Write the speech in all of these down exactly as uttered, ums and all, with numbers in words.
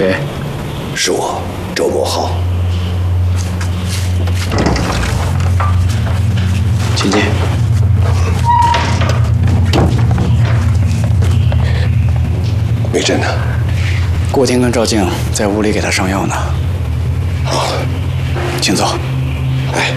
谁？ 是我，周某浩。 请进。 梅珍呢？ 顾天跟赵静在屋里给他上药呢。 好， 请坐。 哎，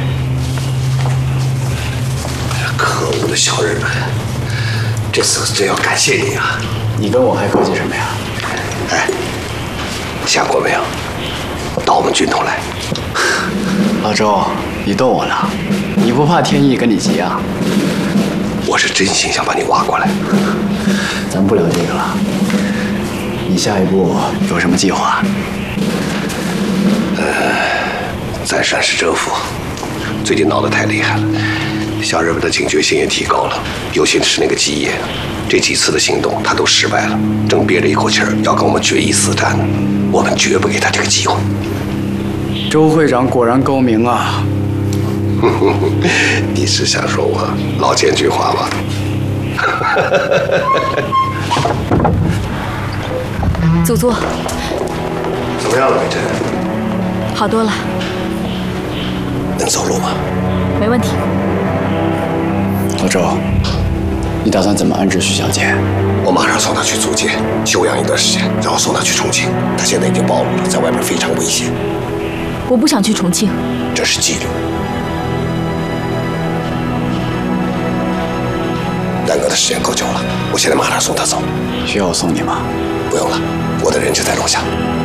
可恶的小日本，这次可真要感谢你啊！ 你跟我还客气什么呀？ 哎，想过没有，到我们军统来？ 老周，你逗我呢？你不怕天意跟你急啊？ 我是真心想把你挖过来。 咱不聊这个了。你下一步有什么计划？ 呃，暂时是政府，最近闹得太厉害了，小日本的警觉性也提高了，尤其是那个基野，这几次的行动他都失败了，正憋着一口气儿要跟我们决一死战呢，我们绝不给他这个机会。 周会长果然高明啊！ 你是想说我老奸巨猾吗？ 祖座， 怎么样了，梅珍？ 好多了， 能走路吗？ 没问题。 老周，你打算怎么安置徐小姐？ 我马上送她去租界休养一段时间，然后送她去重庆。她现在已经暴露了，在外边非常危险。 我不想去重庆， 这是纪律。耽搁的时间够久了，我现在马上送她走。 需要我送你吗？ 不用了，我的人就在楼下。